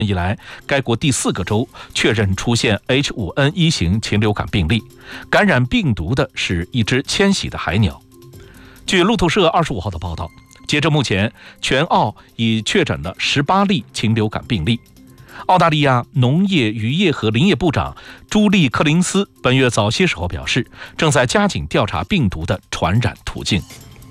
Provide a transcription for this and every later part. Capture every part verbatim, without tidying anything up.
以来，该国第四个州确认出现 H 五 N 一 型禽流感病例，感染病毒的是一只迁徙的海鸟。据路透社二十五号的报道，截至目前，全澳已确诊了十八例禽流感病例。澳大利亚农业、渔业和林业部长朱莉·柯林斯本月早些时候表示，正在加紧调查病毒的传染途径。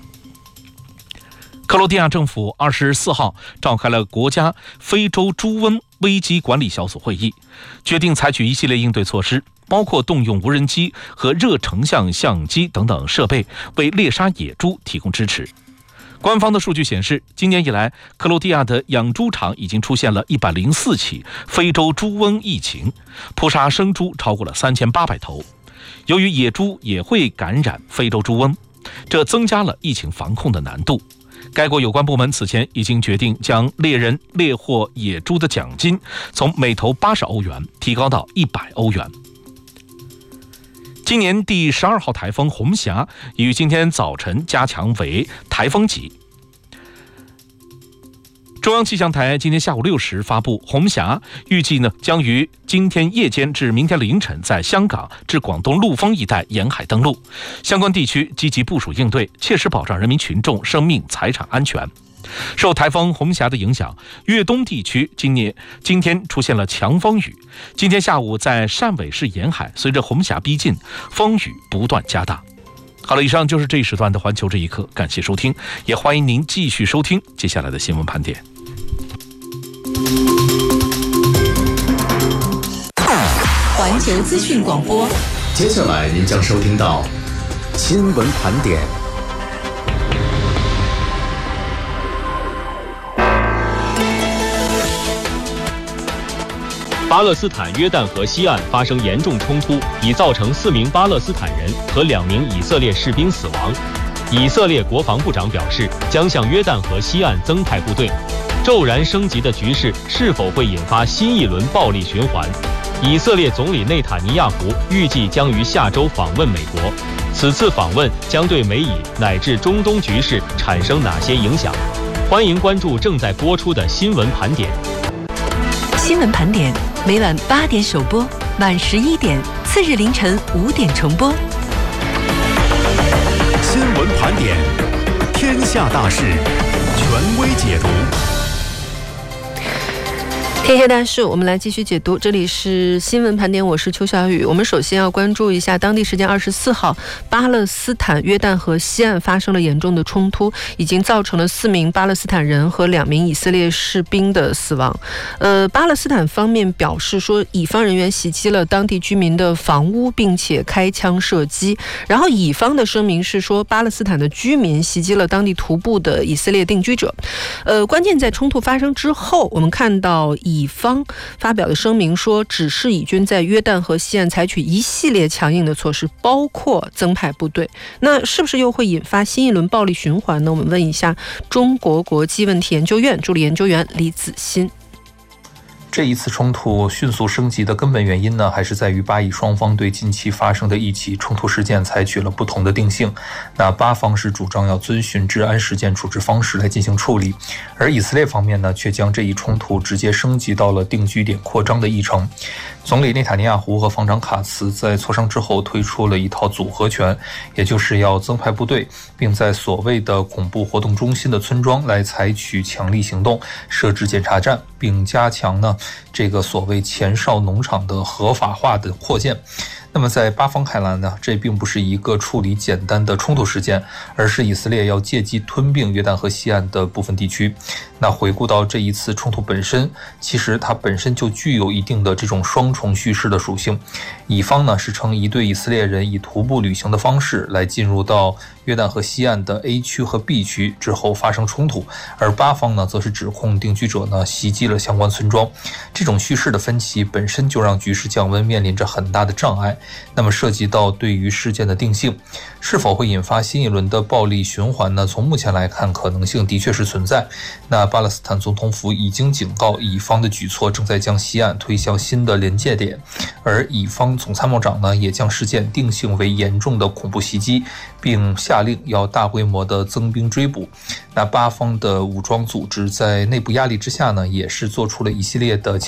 克罗地亚政府二十四号召开了国家非洲猪瘟危机管理小组会议，决定采取一系列应对措施，包括动用无人机和热成像相机等等设备，为猎杀野猪提供支持。官方的数据显示，今年以来，克罗地亚的养猪场已经出现了一百零四起非洲猪瘟疫情，扑杀生猪超过了三千八百头。由于野猪也会感染非洲猪瘟，这增加了疫情防控的难度。该国有关部门此前已经决定将猎人猎获野猪的奖金从每头八十欧元提高到一百欧元。今年第十二号台风红霞已于今天早晨加强为台风级。中央气象台今天下午六时发布，红霞预计呢将于今天夜间至明天凌晨在香港至广东陆丰一带沿海登陆，相关地区积极部署应对，切实保障人民群众生命财产安全。受台风红霞的影响，粤东地区今年今天出现了强风雨。今天下午在汕尾市沿海，随着红霞逼近，风雨不断加大。好了，以上就是这一时段的环球这一刻，感谢收听，也欢迎您继续收听接下来的新闻盘点。 环球资讯广播， 接下来您将收听到新闻盘点。 巴勒斯坦约旦河西岸发生严重冲突，已造成四名巴勒斯坦人和两名以色列士兵死亡。以色列国防部长表示，将向约旦河西岸增派部队。骤然升级的局势是否会引发新一轮暴力循环？以色列总理内塔尼亚胡预计将于下周访问美国，此次访问将对美以乃至中东局势产生哪些影响？欢迎关注正在播出的新闻盘点。 新闻盘点每晚八点首播，晚十一点，次日凌晨五点重播。 新闻盘点，天下大事，权威解读。 天下大事，我们来继续解读。这里是新闻盘点，我是邱小雨。我们首先要关注一下，当地时间二十四号，巴勒斯坦约旦河西岸发生了严重的冲突，已经造成了四名巴勒斯坦人和两名以色列士兵的死亡。呃，巴勒斯坦方面表示说，以方人员袭击了当地居民的房屋，并且开枪射击。然后以方的声明是说，巴勒斯坦的居民袭击了当地徒步的以色列定居者。呃，关键在冲突发生之后，我们看到以方发表的声明说，指示以军在约旦河西岸采取一系列强硬的措施，包括增派部队。那是不是又会引发新一轮暴力循环呢？我们问一下中国国际问题研究院助理研究员李子欣。 这一次冲突迅速升级的根本原因呢，还是在于巴以双方对近期发生的一起冲突事件采取了不同的定性。那巴方是主张要遵循治安事件处置方式来进行处理，而以色列方面呢，却将这一冲突直接升级到了定居点扩张的议程。总理内塔尼亚胡和防长卡茨在磋商之后推出了一套组合拳，也就是要增派部队，并在所谓的恐怖活动中心的村庄来采取强力行动，设置检查站，并加强呢这个所谓前哨农场的合法化的扩建。那么在巴方看来呢，这并不是一个处理简单的冲突事件，而是以色列要借机吞并约旦河西岸的部分地区。那回顾到这一次冲突本身，其实它本身就具有一定的这种双重叙事的属性。以方呢是称一队以色列人以徒步旅行的方式来进入到约旦河西岸的 A 区和 B 区之后发生冲突，而巴方呢则是指控定居者呢袭击了相关村庄。这种叙事的分歧本身就让局势降温面临着很大的障碍。那么涉及到对于事件的定性，是否会引发新一轮的暴力循环呢？从目前来看，可能性的确是存在。那巴勒斯坦总统府已经警告，以方的举措正在将西岸推向新的临界点，而以方总参谋长呢也将事件定性为严重的恐怖袭击，并下令要大规模的增兵追捕。那巴方的武装组织在内部压力之下呢，也是做出了一系列的